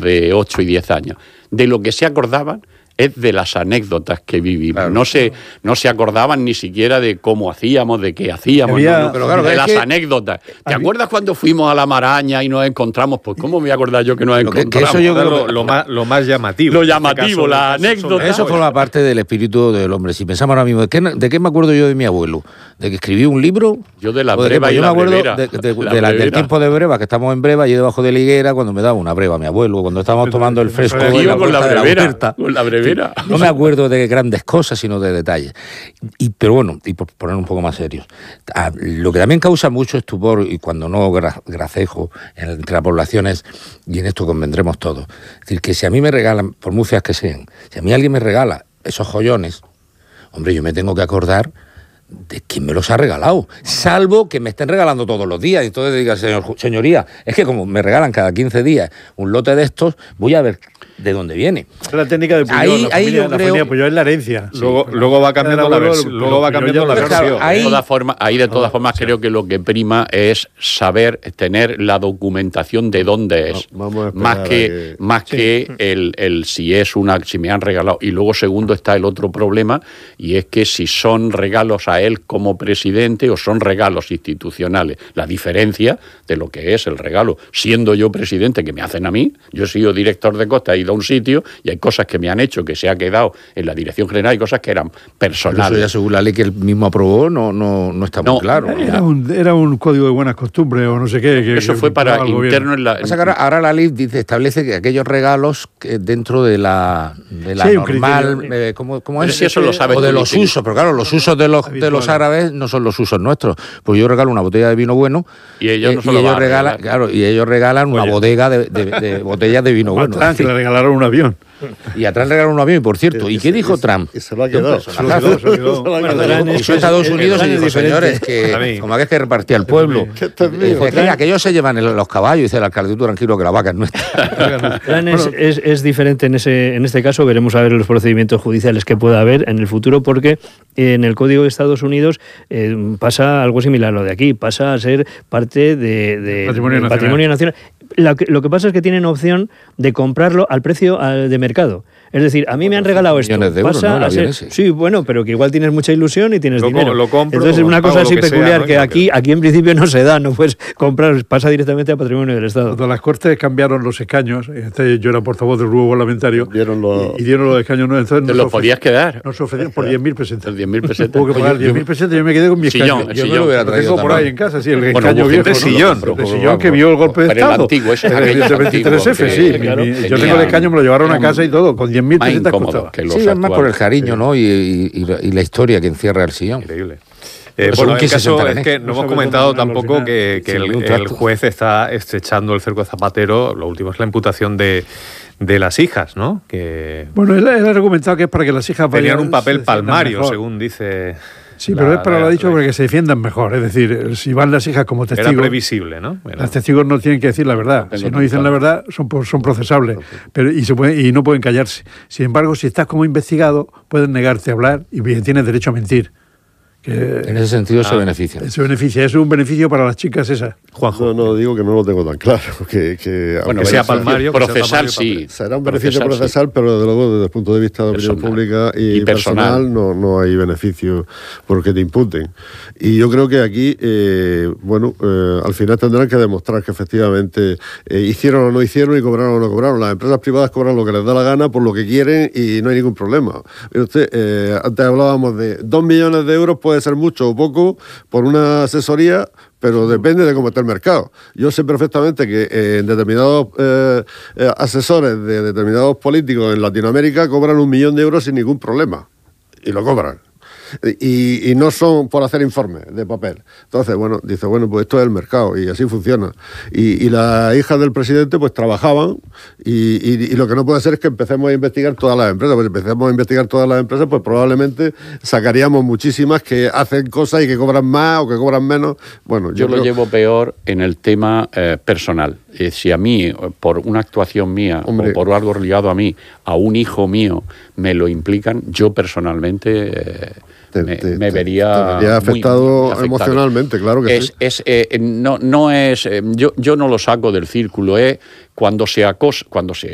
de 8 y 10 años. De lo que se acordaban es de las anécdotas que vivimos. Claro. No se acordaban ni siquiera de cómo hacíamos, de qué hacíamos, pero claro, de las anécdotas. ¿Te acuerdas cuando fuimos a la Maraña y nos encontramos? Pues ¿cómo me voy a acordar yo que nos encontramos? Que eso yo creo lo más llamativo. Lo llamativo, la anécdota. Eso forma parte del espíritu del hombre. Si pensamos ahora mismo, ¿de qué me acuerdo yo de mi abuelo? ¿De que escribí un libro? Yo de la breva y la brevera. Yo me acuerdo del tiempo de breva, que estamos en breva, y debajo de la higuera, cuando me daba una breva mi abuelo, cuando estábamos tomando el fresco. Con la brevera. No me acuerdo de grandes cosas, sino de detalles. Pero bueno, y por poner un poco más serios, lo que también causa mucho estupor, y cuando no gracejo entre la población es, y en esto convendremos todos, es decir, que si a mí me regalan, por muy feas que sean, si a mí alguien me regala esos joyones, hombre, yo me tengo que acordar de quién me los ha regalado, salvo que me estén regalando todos los días. Y entonces diga, señoría, es que como me regalan cada 15 días un lote de estos, voy a ver de dónde viene. Es la técnica de Puyol. La familia Puyol es la herencia. Sí. Luego va cambiando la versión. De todas formas creo que lo que prima es saber, tener la documentación de dónde es. Más que el si me han regalado. Y luego, segundo, está el otro problema, y es que si son regalos a él como presidente o son regalos institucionales. La diferencia de lo que es el regalo. Siendo yo presidente, que me hacen a mí, yo he sido director de Costa, he ido a un sitio y hay cosas que me han hecho que se ha quedado en la dirección general y cosas que eran personales. Pero eso ya según la ley que él mismo aprobó no está muy claro. Era un código de buenas costumbres o no sé qué. Eso fue para interno en la... Ahora la ley establece que aquellos regalos dentro de la normal... ¿Cómo es? Si eso lo sabes o de los usos, pero claro, los usos de los árabes no son los usos nuestros. Pues yo regalo una botella de vino bueno y ellos regalan una bodega de botellas de vino bueno. Que le regalaron un avión. Y atrás regalaron un avión, y por cierto, ¿y qué dijo Trump? Y se lo ha quedado. Hizo Estados Unidos y dijo, señores, que como que repartía el pueblo. Aquellos se llevan los caballos, dice el alcalde, tú tranquilo que la vaca es nuestra. Es diferente en este caso, veremos a ver los procedimientos judiciales que pueda haber en el futuro, porque en el Código de Estados Unidos pasa algo similar a lo de aquí, pasa a ser parte de patrimonio nacional. Lo que pasa es que tienen opción de comprarlo al precio de mercado. Es decir, a mí me han regalado esto. Millones de euros, pasa ¿no? a ser, sí, bueno, pero que igual tienes mucha ilusión y tienes dinero. Lo compro, entonces es una cosa así peculiar, ¿no? Que aquí en principio no se da, no puedes comprar, pasa directamente a patrimonio del Estado. Cuando las Cortes cambiaron los escaños, yo era portavoz del grupo parlamentario, y dieron los escaños nuevos. Entonces ¿te los podías quedar? Nos ofrecieron por 10.000 pesetas. 10.000 pesetas. Tuve que pagar 10.000 pesetas y yo me quedé con mi escaño. Yo me lo hubiera traído por ahí en casa, sí, el escaño viejo. El sillón Que vio el golpe de Estado. El antiguo, ese es el de 23F, sí. Yo tengo el escaño, me lo llevaron a casa y todo, con 10.000 pesetas costaba. Sí, es más por el cariño, ¿no? Y la historia que encierra el sillón. Increíble. Bueno, el caso es que no hemos comentado tampoco que el juez está estrechando el cerco de Zapatero. Lo último es la imputación de las hijas, ¿no? Bueno, él ha argumentado que es para que las hijas tenían un papel palmario, según dice... Sí, pero es para lo ha dicho porque se defiendan mejor. Es decir, si van las hijas como testigos... Era previsible, ¿no? Los testigos no tienen que decir la verdad. Si no dicen la verdad, son procesables. Y no pueden callarse. Sin embargo, si estás como investigado, pueden negarte a hablar y tienes derecho a mentir. En ese sentido se beneficia. Se beneficia, es un beneficio para las chicas esas. Juanjo. No digo que no lo tengo tan claro. Que sea palmario, procesal sí. Será un beneficio procesal, pero desde luego desde el punto de vista de la opinión pública y personal no hay beneficio porque te imputen. Y yo creo que aquí, al final tendrán que demostrar que efectivamente hicieron o no hicieron y cobraron o no cobraron. Las empresas privadas cobran lo que les da la gana por lo que quieren y no hay ningún problema. Mire usted, antes hablábamos de 2 millones de euros, puede ser mucho o poco por una asesoría, pero depende de cómo está el mercado. Yo sé perfectamente que determinados asesores de determinados políticos en Latinoamérica cobran 1 millón de euros sin ningún problema, y lo cobran. Y no son por hacer informes de papel. Entonces, dice, pues esto es el mercado y así funciona. Y las hijas del presidente pues trabajaban y lo que no puede ser es que empecemos a investigar todas las empresas. Pues si empecemos a investigar todas las empresas, pues probablemente sacaríamos muchísimas que hacen cosas y que cobran más o que cobran menos. Bueno, yo lo llevo peor en el tema personal. Si a mí, por una actuación mía o por algo ligado a mí, a un hijo mío me lo implican, yo personalmente... me vería afectado, muy afectado emocionalmente, claro que sí. Yo no lo saco del círculo, cuando se